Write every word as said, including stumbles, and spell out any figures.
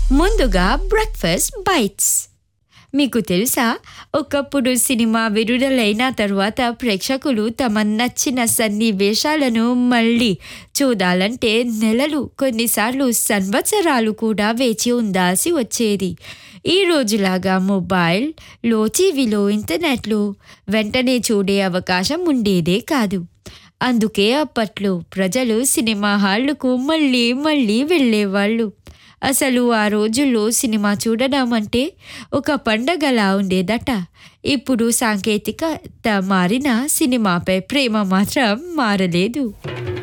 ముందుగా breakfast bytes. మీకు తెలుసా, ఒకప్పుడు సినిమా విడుదలైన తర్వాత ప్రేక్షకులు తమ నచ్చిన సన్నివేశాలను మళ్ళీ చూడాలంటే నెలలు, కొన్నిసార్లు సంవత్సరాలు కూడా వేచి ఉండాల్సి వచ్చేది. ఈ రోజులాగా మొబైల్లో, టీవీలో, ఇంటర్నెట్లో వెంటనే చూడే అవకాశం ఉండేదే కాదు. అందుకే అప్పట్లో ప్రజలు సినిమా హాళ్లకు మళ్ళీ మళ్ళీ వెళ్ళేవాళ్ళు. అసలు ఆ రోజుల్లో సినిమా చూడడం అంటే ఒక పండగలా ఉండేదట. ఇప్పుడు సాంకేతికత మారినా సినిమాపై ప్రేమ మాత్రం మారలేదు.